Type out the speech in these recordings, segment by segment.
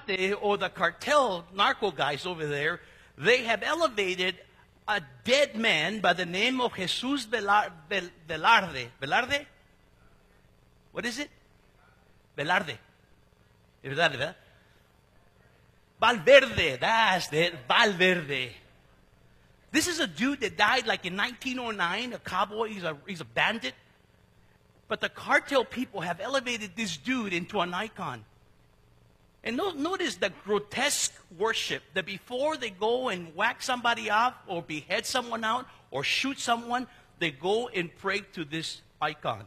traficante or the cartel narco guys over there, they have elevated a dead man by the name of Jesus Velarde. Velarde? What is it? Velarde. Velarde, ¿verdad? Valverde, that's it. Valverde. This is a dude that died like in 1909, a cowboy. He's a bandit. But the cartel people have elevated this dude into an icon. And notice the grotesque worship that before they go and whack somebody off or behead someone out or shoot someone, they go and pray to this icon.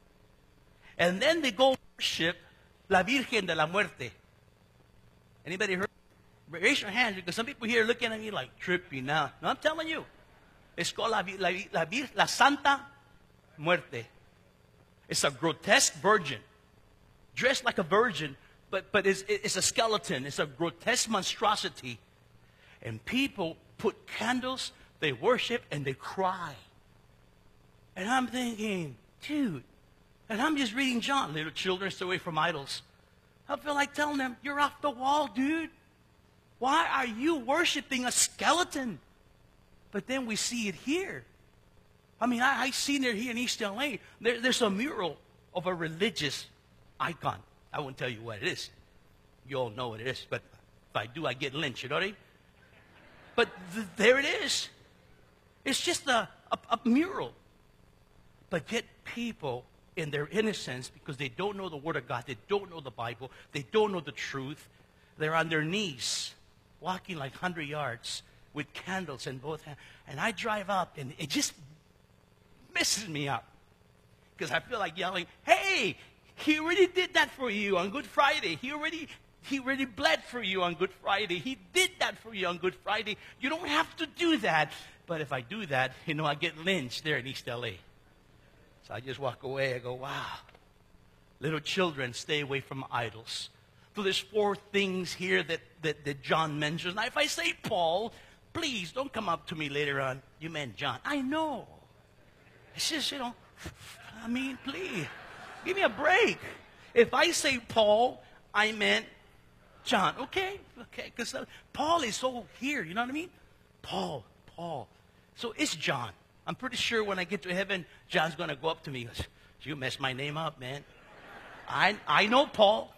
And then they go worship La Virgen de la Muerte. Anybody heard? Raise your hands, because some people here are looking at me like trippy now. No, I'm telling you. It's called La Santa Muerte. It's a grotesque virgin, dressed like a virgin, but it's a skeleton. It's a grotesque monstrosity. And people put candles, they worship, and they cry. And I'm thinking, dude, and I'm just reading John, little children, stay away from idols. I feel like telling them, you're off the wall, dude. Why are you worshiping a skeleton? But then we see it here. I mean, I seen it here in East LA. There's a mural of a religious icon. I won't tell you what it is. You all know what it is. But if I do, I get lynched, you know what I mean? But there it is. It's just a mural. But yet people, in their innocence, because they don't know the Word of God, they don't know the Bible, they don't know the truth, they're on their knees, walking like 100 yards with candles in both hands. And I drive up, and it just messes me up. Because I feel like yelling, hey, he already did that for you on Good Friday. He already bled for you on Good Friday. He did that for you on Good Friday. You don't have to do that. But if I do that, I get lynched there in East LA. So I just walk away. I go, wow. Little children, stay away from idols. So there's 4 things here that John mentions. Now, if I say Paul, please don't come up to me later on. You meant John. I know. It's just, I mean, please, give me a break. If I say Paul, I meant John. Okay? Okay, because Paul is so here, you know what I mean? Paul. So it's John. I'm pretty sure when I get to heaven, John's going to go up to me and goes, you messed my name up, man. I know Paul.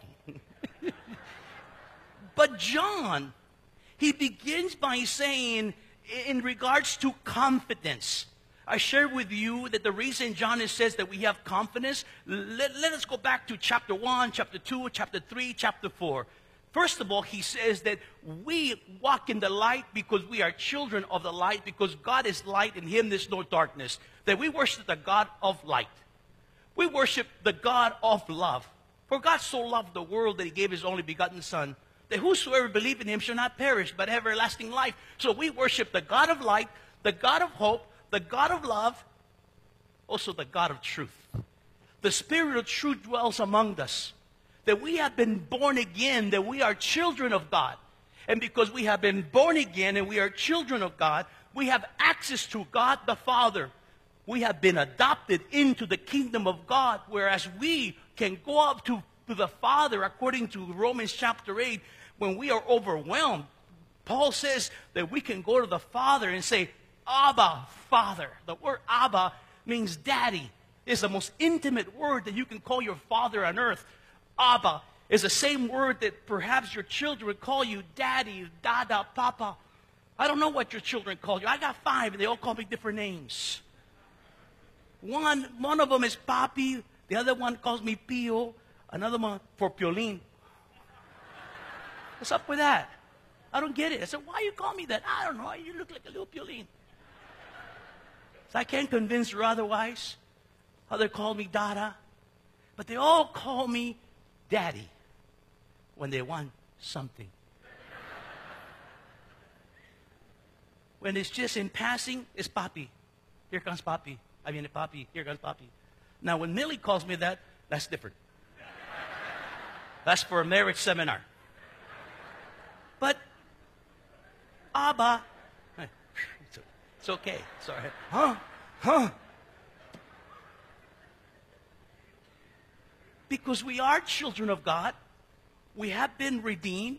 But John, he begins by saying, in regards to confidence, I shared with you that the reason John says that we have confidence, let us go back to chapter 1, chapter 2, chapter 3, chapter 4. First of all, he says that we walk in the light because we are children of the light, because God is light, in him there's no darkness. That we worship the God of light. We worship the God of love. For God so loved the world that he gave his only begotten Son, that whosoever believe in him shall not perish, but have everlasting life. So we worship the God of light, the God of hope, the God of love, also the God of truth. The Spirit of truth dwells among us. That we have been born again, that we are children of God. And because we have been born again and we are children of God, we have access to God the Father. We have been adopted into the kingdom of God, whereas we can go up to the Father, according to Romans chapter 8, when we are overwhelmed. Paul says that we can go to the Father and say, Abba, Father. The word Abba means daddy. It's the most intimate word that you can call your father on earth. Abba is the same word that perhaps your children would call you daddy, dada, papa. I don't know what your children call you. I got 5, and they all call me different names. One of them is Papi. The other one calls me Pio. Another one for Piolín. What's up with that? I don't get it. I said, why you call me that? I don't know. You look like a little Piolín. So I can't convince her otherwise. Other call me Dada. But they all call me Daddy when they want something. When it's just in passing, it's Papi. Here comes Papi. I mean, Papi. Here comes Papi. Now, when Millie calls me that, that's different. That's for a marriage seminar. But Abba, it's okay. Sorry. Huh? Because we are children of God. We have been redeemed.